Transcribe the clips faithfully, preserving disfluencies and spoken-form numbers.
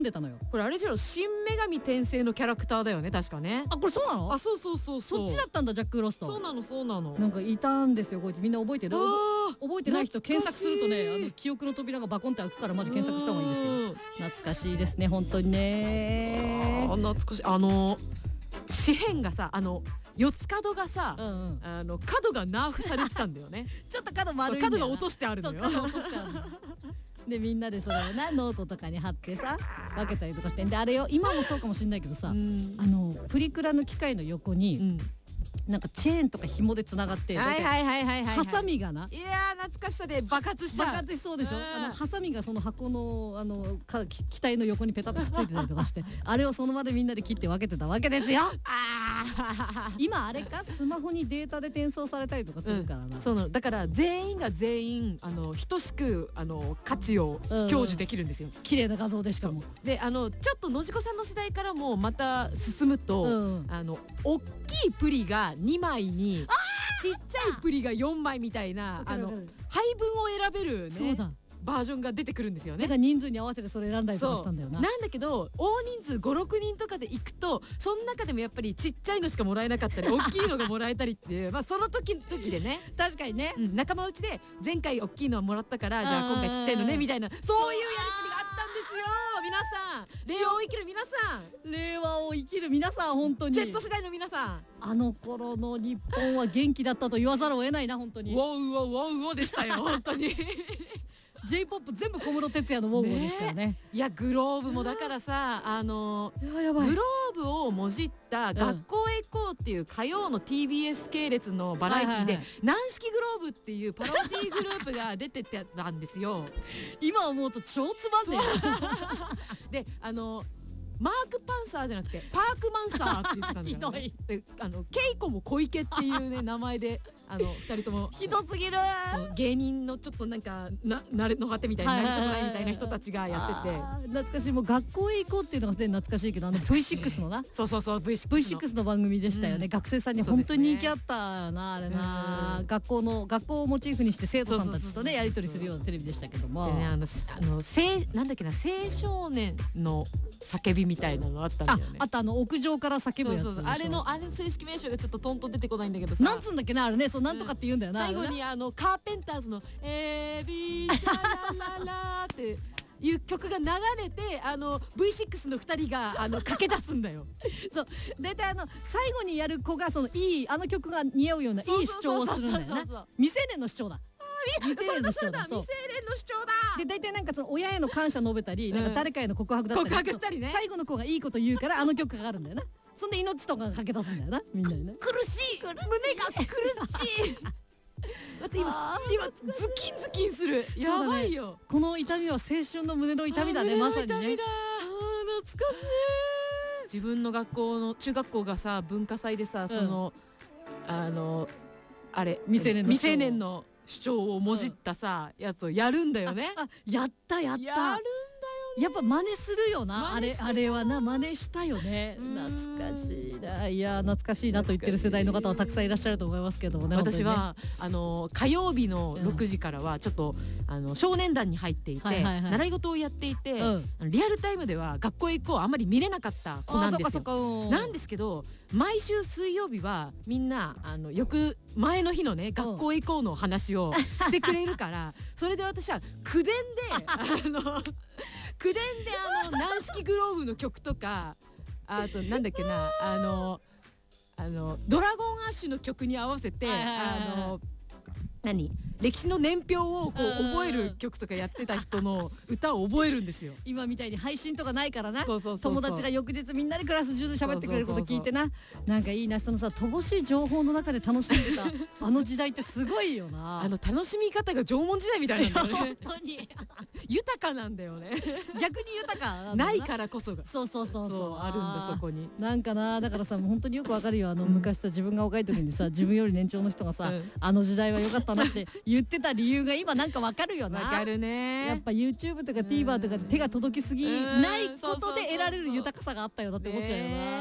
でたのよ。 これあれじゃん、新女神転生のキャラクターだよね確かね。 あ、これそうなの？ あ、そうそうそうそう。 そっちだったんだ、ジャック・フロスト。 そうなのそうなの。 なんかいたんですよ、こいつ。みんな覚えてる？ あ覚えてない人検索するとね、あの記憶の扉がバコンって開くからマジ検索した方がいいですよ。懐かしいですね本当にね。 あ、懐かしい。あの紙片がさ、あの四つ角がさ、 うんうん、 あの角がナーフされてたんだよね。 ちょっと角丸いんだよな。 角が落としてあるのよ。 そう、角落としてあるの。でみんなでそれをなノートとかに貼ってさ分けたりとかしてんで、あれよ、今もそうかもしんないけどさ、うん、あのプリクラの機械の横に、うん、なんかチェーンとか紐でつながって、 はいはいはいはいはい、 ハサミがな、 いやー懐かしさで爆発しちゃう。 爆発しそうでしょ。あのハサミがその箱のあのか機体の横にペタッとくっついてたりとかしてあれをその場でみんなで切って分けてたわけですよ。あ今あれか、スマホにデータで転送されたりとかするからな、うん、 そうなの。だから全員が全員あの等しくあの価値を享受できるんですよ、うん、 綺麗な画像でしかも。 であのちょっと野次子さんの世代からもまた進むと、うん、あの大きいプリがにまいにちっちゃいプリがよんまいみたいな、あの配分を選べるね、そうだバージョンが出てくるんですよね。 だから人数に合わせてそれ選んだりとかしたんだよな。 なんだけど大人数ごろくにんとかで行くとその中でもやっぱりちっちゃいのしかもらえなかったり大きいのがもらえたりっていうまあその時時でね確かにね、 うん、仲間内で前回大きいのはもらったからじゃあ今回ちっちゃいのねみたいな、そういうやり取りがあったんですよ。皆さん、令和を生きる皆さん、 令和を生きる皆さん、本当に Z 世代の皆さん、 あの頃の日本は元気だったと言わざるを得ないな本当に。 ウォウウォウォウウォでしたよ本当に。 ジェイポップ 全部小室哲哉のウォウウォですからね。 いやグローブもだからさ、あのグローブをもじった学校へ行こうっていう火曜の ティービーエス 系列のバラエティで軟式グローブっていうパロディグループが出てたんですよ。 今思うと超つまんねえ。であのマークパンサーじゃなくてパークマンサーって言ってたんだよね。 ひであのケイコも小池っていうね名前であのふたりともひどすぎる。 芸人のちょっとなんかな慣れの果てみたいになりそうないみたいな人たちがやってて、 懐かしい。もう学校へ行こうっていうのがすでに懐かしいけど、あの ブイシックス のなそうそうそう ブイシックス のブイシックス の番組でしたよね、うん、学生さんに本当に人気あったよなあれな。学校の学校をモチーフにして生徒さんたちとねやり取りするようなテレビでしたけども、 でね、あのあの青なんだっけな青少年の叫びみたいなのあったんだよね。 あ, あとあの屋上から叫ぶやつ。 そうそうそう、あれのあれの正式名称がちょっとトントン出てこないんだけどさ、 なんつうんだっけなあれね、そうなんとかって言うんだよな、 うん、最後にあのカーペンターズのエビーシャラララっていう曲が流れて、あの ブイシックス のふたりがあの駆け出すんだよ。 そうだいたいあの最後にやる子がそのいいあの曲が似合うようないい主張をするんだよな。未成年の主張だ。 未成年の主張だ。未成年の主張だ。 で大体なんかその親への感謝述べたり、なんか誰かへの告白だったり、 告白したりね。 最後の子がいいこと言うからあの曲があるんだよな。そんで命とかが駆け出すんだよな、みんなにね。 苦しい。胸が苦しい。待って今今ズキンズキンする。やばいよ。 この痛みは青春の胸の痛みだね、まさにね。 あ懐かしい。自分の学校の中学校がさ文化祭でさ、そのあのあれ未成年の未成年の主張をもじったさ、うん、やつをやるんだよね。 あ、やったやった。 やるんだよね。 やっぱ真似するよな。あれあれはな真似したよね。懐かしいな。いや懐かしいなと言ってる世代の方はたくさんいらっしゃると思いますけどもね。 私は、ね、あの火曜日のろくじからはちょっと、うん、あの少年団に入っていて、はいはいはい、習い事をやっていて、うん、リアルタイムでは学校へ行こうあんまり見れなかった子なんですよ。なんですけど毎週水曜日はみんなあのよく前の日のね学校へ行こうの話をしてくれるからそれで私は口伝であの口伝であの軟式グローブの曲とか、あとなんだっけなあのあのドラゴンアッシュの曲に合わせてあの何歴史の年表をこう覚える曲とかやってた人の歌を覚えるんですよ。 今みたいに配信とかないからな。そうそうそうそう、友達が翌日みんなでクラス中で喋ってくれること聞いてな、なんかいいな。そのさ乏しい情報の中で楽しんでたあの時代ってすごいよな。 あの楽しみ方が縄文時代みたいなんだよね。 本当に豊かなんだよね。 逆に豊かなんだな。 ないからこそがそうそうそうそう、 そうあるんだそこに。 なんかな、だからさもう本当によくわかるよ。あの昔さ自分が若い時にさ自分より年長の人がさ、うん、あの時代は良かったなって言ってた理由が今なんかわかるよな。 わかるね。 やっぱ YouTube とか TVer とかで手が届きすぎないことで得られる豊かさがあったよなって思っちゃうよな。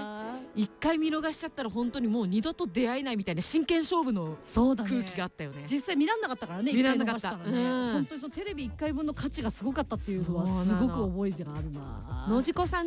一回見逃しちゃったら本当にもう二度と出会えないみたいな真剣勝負の空気があったよね。 実際見らんなかったからね。 見らんなかった。 ね、うん、本当にそのテレビいっかいぶんの価値がすごかったっていうのはすごく覚えてがあるな。 野次子さん